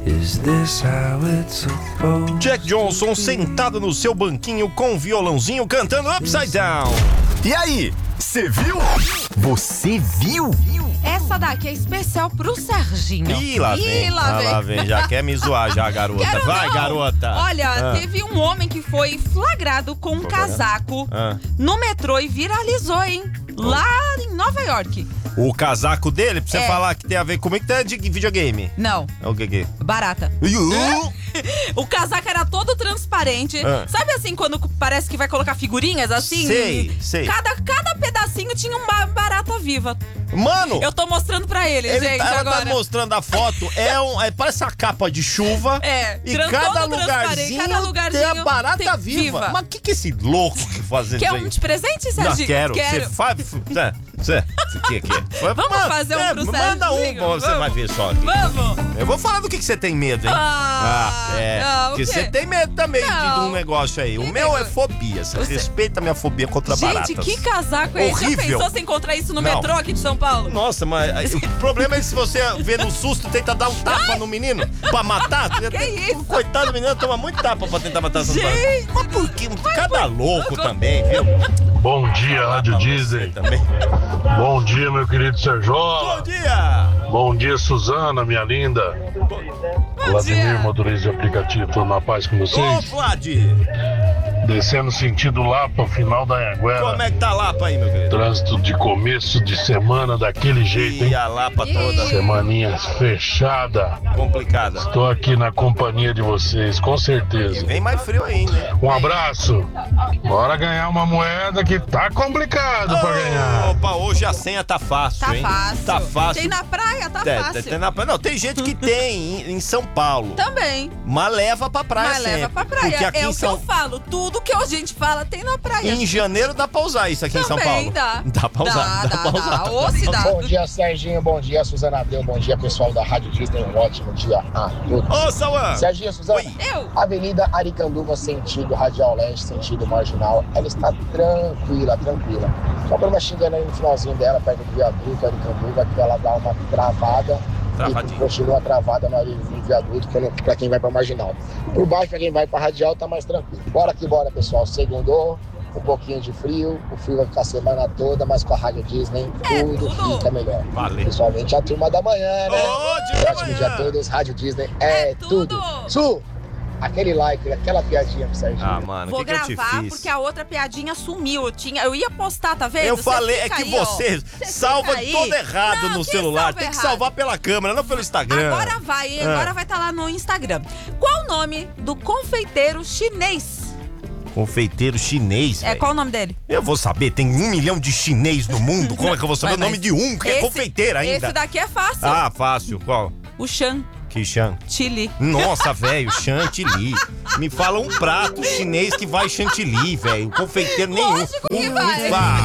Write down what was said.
Is this how it's supposed Jack Johnson sentado no seu banquinho com um violãozinho cantando Upside Down. E aí, você viu? Você viu? Essa daqui é especial pro Serginho. Ih, lá vem. Já quer me zoar já, garota. Quero Vai, não. garota. Olha, teve um homem que foi flagrado com um casaco no metrô e viralizou, hein? Lá em Nova York. O casaco dele, pra você É. falar que tem a ver comigo, que é de videogame. Não, É o que? barata. O casaco era todo transparente. Sabe assim, quando parece que vai colocar figurinhas assim? Sei. Cada pedacinho tinha uma barata viva. Mano, Eu tô mostrando pra ele, gente, ela agora. tá mostrando a foto. Parece a capa de chuva. É, E todo cada lugarzinho tem a barata tem viva. Mas o que esse louco que fazendo Quer isso aí? um de presente, Não, Serginho? quero. Você faz... Que? Vamos fazer um pro Manda Serginho, você vamos. vai ver só aqui. Vamos! Eu vou falar do que você tem medo, hein? Não, Porque o quê? você tem medo também de Não. um negócio aí. O Que meu é negócio? fobia. Você respeita a minha fobia contra baratas. Gente, que casaco é esse? Já Horrível. pensou se encontrar isso no Não. metrô aqui de São Paulo? Nossa, mas o problema é se você vê no susto tenta dar um tapa no menino pra matar. Que isso? Coitado do menino, toma muito tapa pra tentar matar essas baratas. Gente! Mas por quê? Cada louco também, viu? Bom dia, Rádio Disney. Também. Bom dia, meu querido Serjola. Bom dia! Bom dia, Suzana, minha linda. Vladimir, motorista de aplicativo, tudo na paz com Ô, vocês? Vlad! Descendo sentido Lapa, final da Como Anhanguera. é que tá a Lapa aí, meu querido? Trânsito de começo de semana daquele jeito, E hein? a Lapa toda Semaninha fechada. complicada. Estou aqui na companhia de vocês, com certeza. Vem mais frio ainda. Um abraço. Bora ganhar uma moeda que tá complicado pra ganhar. Opa, hoje a senha tá fácil, Tá hein? fácil. Tá fácil. Tem na praia, tá fácil. Tem na praia. Não, tem gente que tem em São Paulo. Também. Mas leva pra praia Mas sempre. leva pra praia. Porque aqui É em o que São eu falo. Tudo que a gente fala tem na praia. Em janeiro dá pra usar isso aqui em São Também Paulo. dá. Dá pra usar. Dá. pra usar. Ô, cidade. Bom dia, Serginho. Bom dia, Suzana Deu. Bom dia, pessoal da Rádio Disney. Um ótimo dia a todos. Ô, Sauan! Serginho, Suzana. Oi. Eu? Avenida Aricanduva, sentido Radial Leste, sentido Marginal. Ela está tranquila. Só para uma xingando aí no finalzinho dela, perto do viaduto Aricanduva, que ela dá uma travada. Travadinha. E continua travada no viaduto para quem vai para Marginal. Por baixo, para quem vai para Radial, tá mais tranquilo. Bora que bora, pessoal. Segundou. Um pouquinho de frio, o frio vai ficar a semana toda, mas com a Rádio Disney tudo fica melhor. Valeu. Principalmente a turma da manhã, né? Ô, dia da Ótimo dia a manhã. todos, Rádio Disney é tudo. Su, aquele like, aquela piadinha pro Serginho. Ah, mano, o Vou que eu te gravar fiz? porque a outra piadinha sumiu. Eu ia postar, tá vendo? Eu Você falei, é fica que aí, ó. você Você salva fica aí. todo errado Não, no quem celular. salva Tem que errado? salvar pela câmera, não pelo Instagram. Agora vai, hein? Ah. Agora vai estar lá no Instagram. Qual o nome do confeiteiro chinês? Confeiteiro chinês, velho. Qual o nome dele? Eu vou saber, tem 1 milhão de chinês no mundo. Como é que eu vou saber o Mas nome de um que é confeiteiro ainda? Esse daqui é fácil. Ah, fácil. Qual? O Chan Que chan? Chili. Nossa, velho, chantilly. Me fala um prato chinês que vai chantilly, velho. Confeiteiro nenhum. Lógico que vai. Vai.